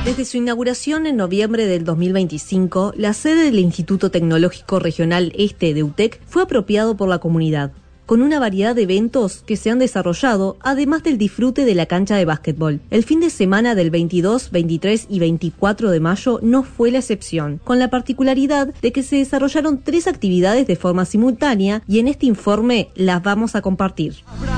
Desde su inauguración en noviembre del 2025, la sede del Instituto Tecnológico Regional Este de UTEC fue apropiado por la comunidad, con una variedad de eventos que se han desarrollado, además del disfrute de la cancha de básquetbol. El fin de semana del 22, 23 y 24 de mayo no fue la excepción, con la particularidad de que se desarrollaron 3 actividades de forma simultánea y en este informe las vamos a compartir.